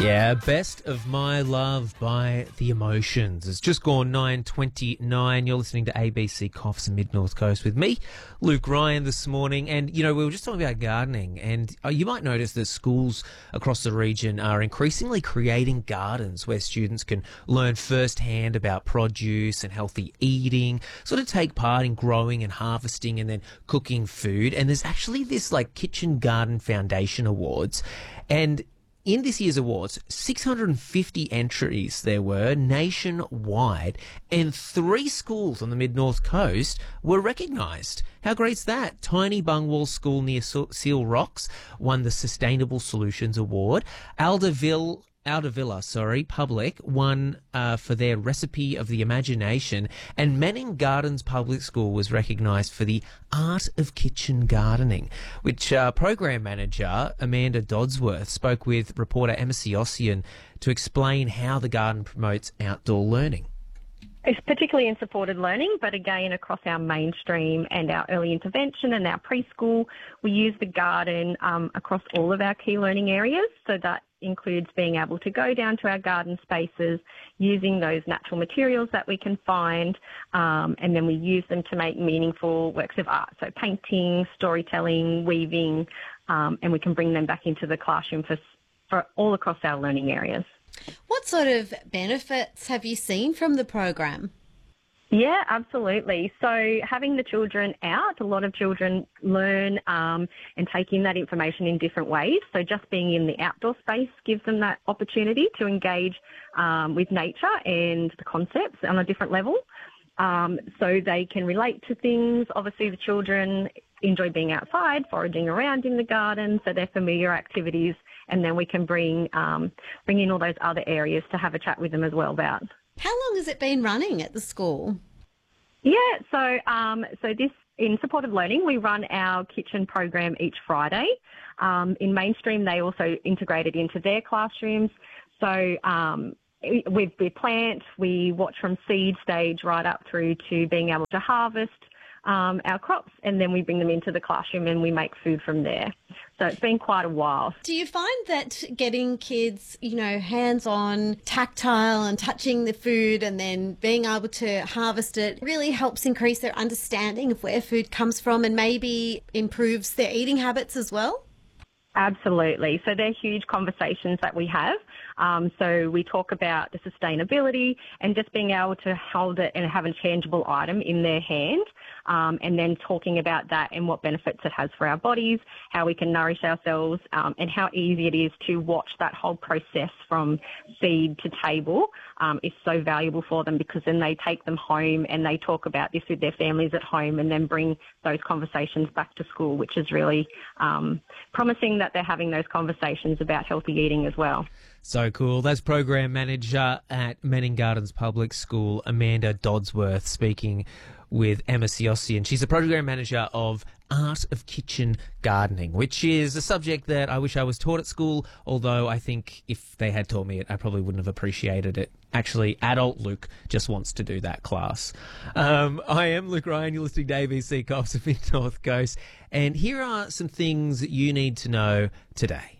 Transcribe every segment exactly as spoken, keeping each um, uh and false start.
Yeah, Best of My Love by The Emotions. It's just gone nine twenty-nine. You're listening to A B C Coffs and Mid-North Coast with me, Luke Ryan, this morning. And, you know, we were just talking about gardening. And uh, you might notice that schools across the region are increasingly creating gardens where students can learn firsthand about produce and healthy eating, sort of take part in growing and harvesting and then cooking food. And there's actually this, like, Kitchen Garden Foundation Awards. And in this year's awards, six hundred fifty entries there were nationwide, and three schools on the Mid-North Coast were recognised. How great's that? Tiny Bungwall School near Seal Rocks won the Sustainable Solutions Award. Alderville Aldervilla, sorry, Public won uh, for their Recipe of the Imagination, and Manning Gardens Public School was recognised for the Art of Kitchen Gardening, which uh, Program Manager Amanda Dodsworth spoke with reporter Emma Siossian to explain how the garden promotes outdoor learning. It's particularly in supported learning, but again, across our mainstream and our early intervention and our preschool, we use the garden um, across all of our key learning areas. So that includes being able to go down to our garden spaces, using those natural materials that we can find, um, and then we use them to make meaningful works of art. So painting, storytelling, weaving, um, and we can bring them back into the classroom for, for all across our learning areas. What sort of benefits have you seen from the program? Yeah, absolutely. So having the children out, a lot of children learn um, and take in that information in different ways. So just being in the outdoor space gives them that opportunity to engage um, with nature and the concepts on a different level. Um, so they can relate to things. Obviously, the children enjoy being outside, foraging around in the garden, so they're familiar activities, and then we can bring um, bring in all those other areas to have a chat with them as well about. How long has it been running at the school? Yeah, so um, so this in supported learning, we run our kitchen program each Friday. Um, in mainstream, they also integrate it into their classrooms. So um, we, we plant, we watch from seed stage right up through to being able to harvest um, our crops, and then we bring them into the classroom and we make food from there. So it's been quite a while. Do you find that getting kids, you know, hands-on, tactile and touching the food and then being able to harvest it really helps increase their understanding of where food comes from and maybe improves their eating habits as well? Absolutely. So they're huge conversations that we have. Um, so we talk about the sustainability and just being able to hold it and have a tangible item in their hand, um, and then talking about that and what benefits it has for our bodies, how we can nourish ourselves, um, and how easy it is to watch that whole process from seed to table um, is so valuable for them, because then they take them home and they talk about this with their families at home and then bring those conversations back to school, which is really um, promising that they're having those conversations about healthy eating as well. So cool. That's Program Manager at Manning Gardens Public School, Amanda Dodsworth, speaking with Emma Siossian. She's the Program Manager of Art of Kitchen Gardening, which is a subject that I wish I was taught at school, although I think if they had taught me it, I probably wouldn't have appreciated it. Actually, adult Luke just wants to do that class. Um, I am Luke Ryan. You're listening to A B C Coffs of Mid-North Coast, and here are some things that you need to know today.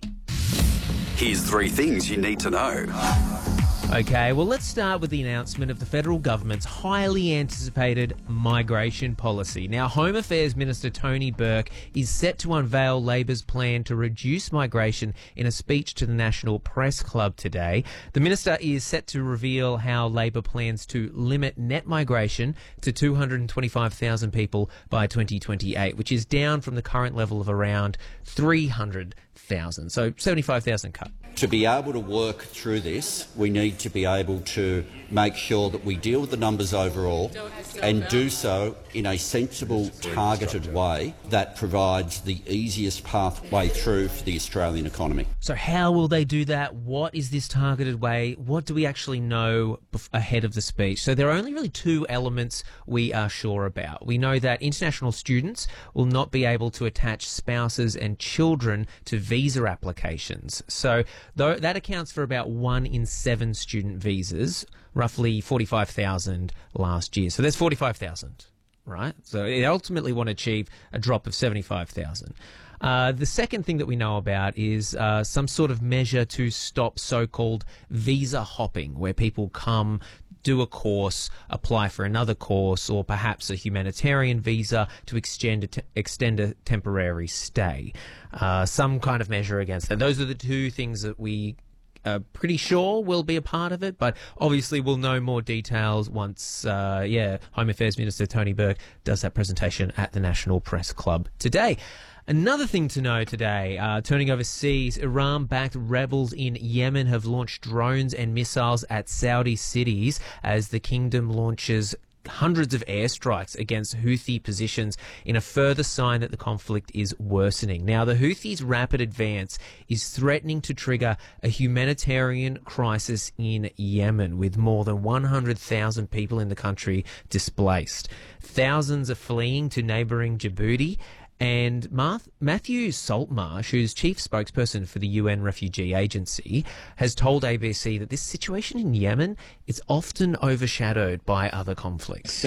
Here's three things you need to know. Okay, well, let's start with the announcement of the federal government's highly anticipated migration policy. Now, Home Affairs Minister Tony Burke is set to unveil Labor's plan to reduce migration in a speech to the National Press Club today. The minister is set to reveal how Labor plans to limit net migration to two hundred twenty-five thousand people by twenty twenty-eight, which is down from the current level of around three hundred thousand, so seventy-five thousand cut. To be able to work through this, we need to be able to make sure that we deal with the numbers overall and do so in a sensible, targeted way that provides the easiest pathway through for the Australian economy. So how will they do that? What is this targeted way? What do we actually know bef- ahead of the speech? So there are only really two elements we are sure about. We know that international students will not be able to attach spouses and children to visa applications. So though that accounts for about one in seven student visas, roughly forty-five thousand last year. So there's forty-five thousand, right? So they ultimately want to achieve a drop of seventy-five thousand. Uh, the second thing that we know about is uh, some sort of measure to stop so-called visa hopping, where people come, do a course, apply for another course, or perhaps a humanitarian visa to extend a, te- extend a temporary stay. Uh, some kind of measure against that. Those are the two things that we are pretty sure will be a part of it, but obviously we'll know more details once, uh, yeah, Home Affairs Minister Tony Burke does that presentation at the National Press Club today. Another thing to know today, uh, turning overseas, Iran-backed rebels in Yemen have launched drones and missiles at Saudi cities as the kingdom launches hundreds of airstrikes against Houthi positions in a further sign that the conflict is worsening. Now, the Houthis' rapid advance is threatening to trigger a humanitarian crisis in Yemen, with more than one hundred thousand people in the country displaced. Thousands are fleeing to neighbouring Djibouti. And Matthew Saltmarsh, who's chief spokesperson for the U N Refugee Agency, has told A B C that this situation in Yemen is often overshadowed by other conflicts. It's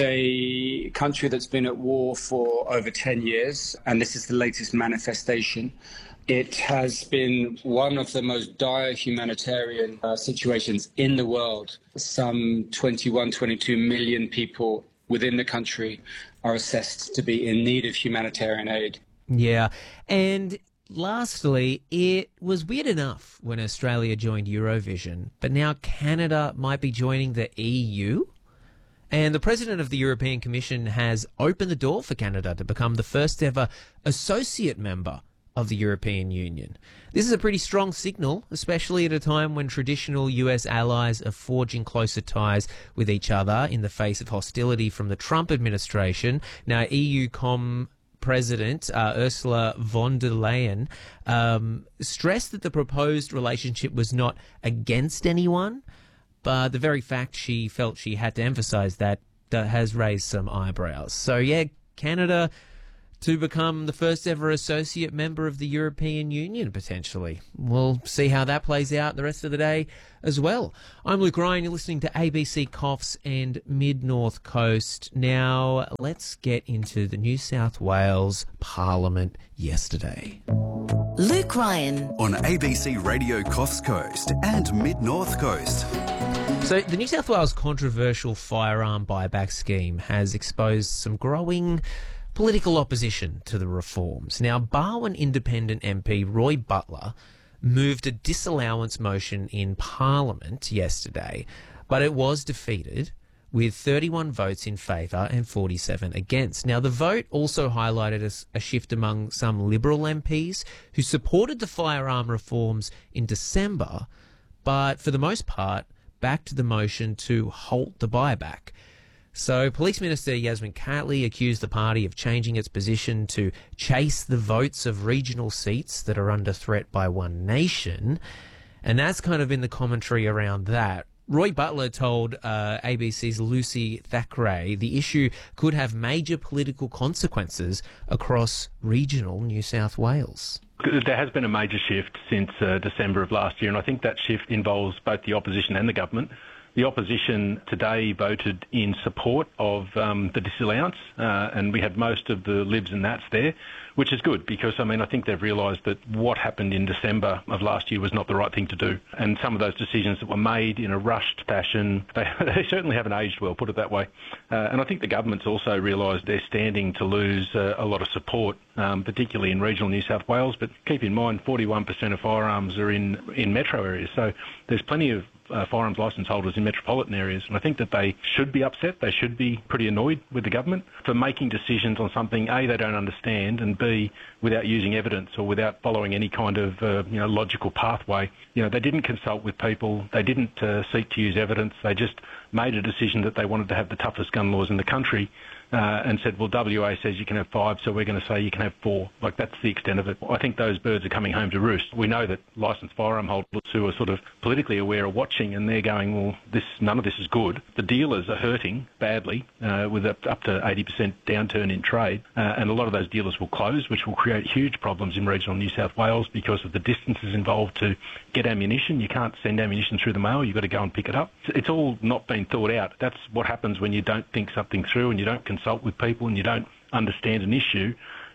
a country that's been at war for over ten years, and this is the latest manifestation. It has been one of the most dire humanitarian uh, situations in the world. Some twenty-one, twenty-two million people within the country are assessed to be in need of humanitarian aid. Yeah, and lastly, it was weird enough when Australia joined Eurovision, but now Canada might be joining the E U. And the President of the European Commission has opened the door for Canada to become the first ever associate member of the European Union. This is a pretty strong signal, especially at a time when traditional U S allies are forging closer ties with each other in the face of hostility from the Trump administration. Now, E U Com President uh, Ursula von der Leyen um, stressed that the proposed relationship was not against anyone, but the very fact she felt she had to emphasise that, that has raised some eyebrows. So, yeah, Canada to become the first ever associate member of the European Union, potentially. We'll see how that plays out the rest of the day as well. I'm Luke Ryan, you're listening to A B C Coffs and Mid-North Coast. Now, let's get into the New South Wales Parliament yesterday. Luke Ryan on A B C Radio Coffs Coast and Mid-North Coast. So the New South Wales controversial firearm buyback scheme has exposed some growing political opposition to the reforms. Now, Barwon Independent M P Roy Butler moved a disallowance motion in Parliament yesterday, but it was defeated with thirty-one votes in favour and forty-seven against. Now, the vote also highlighted a, a shift among some Liberal M Ps who supported the firearm reforms in December, but for the most part backed the motion to halt the buyback. So Police Minister Yasmin Catley accused the party of changing its position to chase the votes of regional seats that are under threat by One Nation. And that's kind of been the commentary around that. Roy Butler told uh, A B C's Lucy Thackeray the issue could have major political consequences across regional New South Wales. There has been a major shift since uh, December of last year, and I think that shift involves both the opposition and the government. The opposition today voted in support of um, the disallowance, uh, and we had most of the Libs and Nats there, which is good because, I mean, I think they've realised that what happened in December of last year was not the right thing to do. And some of those decisions that were made in a rushed fashion, they, they certainly haven't aged well, put it that way. Uh, and I think the government's also realised they're standing to lose uh, a lot of support, um, particularly in regional New South Wales. But keep in mind, forty-one percent of firearms are in, in metro areas. So there's plenty of Uh, firearms licence holders in metropolitan areas, and I think that they should be upset. They should be pretty annoyed with the government for making decisions on something A, they don't understand, and B, without using evidence or without following any kind of uh, you know logical pathway. You know, they didn't consult with people. They didn't uh, seek to use evidence. They just made a decision that they wanted to have the toughest gun laws in the country. Uh, and said, well, W A says you can have five, so we're going to say you can have four. Like, that's the extent of it. I think those birds are coming home to roost. We know that licensed firearm holders who are sort of politically aware are watching, and they're going, well, this none of this is good. The dealers are hurting badly uh, with up, up to eighty percent downturn in trade, uh, and a lot of those dealers will close, which will create huge problems in regional New South Wales because of the distances involved to get ammunition. You can't send ammunition through the mail. You've got to go and pick it up. It's all not been thought out. That's what happens when you don't think something through and you don't consult with people and you don't understand an issue.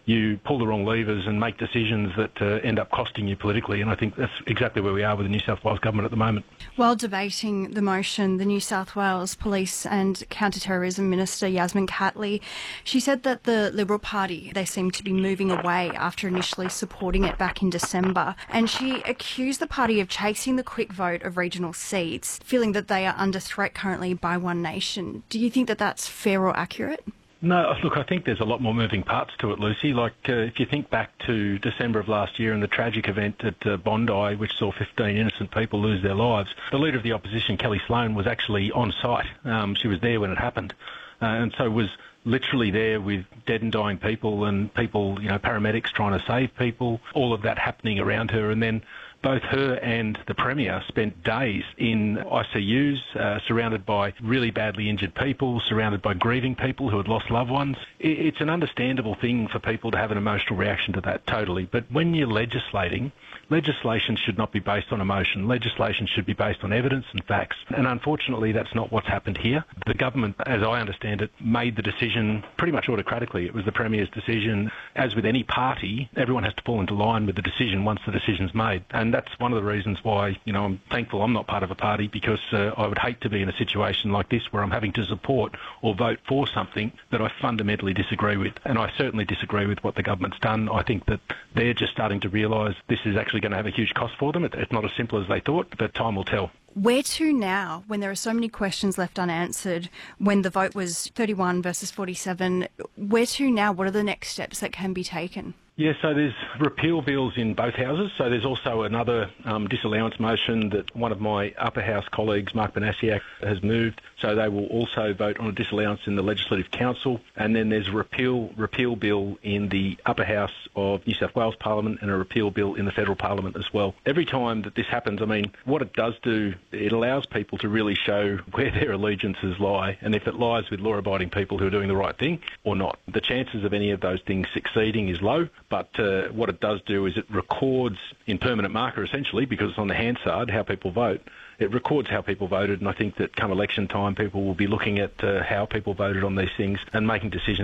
you pull the wrong levers and make decisions that uh, end up costing you politically. And I think that's exactly where we are with the New South Wales government at the moment. While debating the motion, the New South Wales Police and Counter-Terrorism Minister Yasmin Catley, she said that the Liberal Party, they seem to be moving away after initially supporting it back in December. And she accused the party of chasing the quick vote of regional seats, feeling that they are under threat currently by One Nation. Do you think that that's fair or accurate? No, look, I think there's a lot more moving parts to it, Lucy. Like, uh, if you think back to December of last year and the tragic event at uh, Bondi, which saw fifteen innocent people lose their lives, the Leader of the Opposition, Kelly Sloan, was actually on site. Um, she was there when it happened, uh, and so was literally there with dead and dying people and people, you know, paramedics trying to save people, all of that happening around her. And then both her and the Premier spent days in I C Us, uh, surrounded by really badly injured people, surrounded by grieving people who had lost loved ones. It's an understandable thing for people to have an emotional reaction to that, totally. But when you're legislating, legislation should not be based on emotion. Legislation should be based on evidence and facts. And unfortunately, that's not what's happened here. The government, as I understand it, made the decision pretty much autocratically. It was the Premier's decision. As with any party, everyone has to fall into line with the decision once the decision's made. And that's one of the reasons why, you know, I'm thankful I'm not part of a party, because uh, I would hate to be in a situation like this where I'm having to support or vote for something that I fundamentally disagree with. And I certainly disagree with what the government's done. I think that they're just starting to realise this is actually going to have a huge cost for them. It's not as simple as they thought, but time will tell. Where to now, when there are so many questions left unanswered, when the vote was thirty-one versus forty-seven, where to now? What are the next steps that can be taken? Yeah, so there's repeal bills in both houses. So there's also another um, disallowance motion that one of my upper house colleagues, Mark Banasiak, has moved. So they will also vote on a disallowance in the Legislative Council. And then there's a repeal, repeal bill in the upper house of New South Wales Parliament and a repeal bill in the federal Parliament as well. Every time that this happens, I mean, what it does do, it allows people to really show where their allegiances lie, and if it lies with law-abiding people who are doing the right thing or not. The chances of any of those things succeeding is low. But uh, what it does do is it records in permanent marker, essentially, because it's on the Hansard, how people vote. It records how people voted, and I think that come election time, people will be looking at uh, how people voted on these things and making decisions